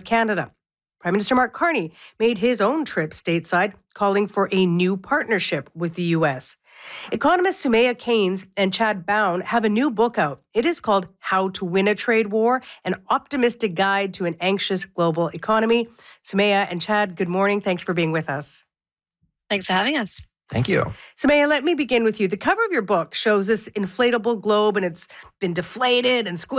Canada. Prime Minister Mark Carney made his own trip stateside, calling for a new partnership with the U.S. Economists Sumaya Keynes and Chad Bown have a new book out. It is called How to Win a Trade War, an optimistic guide to an anxious global economy. Sumaya and Chad, good morning. Thanks for being with us. Thanks for having us. Thank you. Sumaya, let me begin with you. The cover of your book shows this inflatable globe, and it's been deflated and squished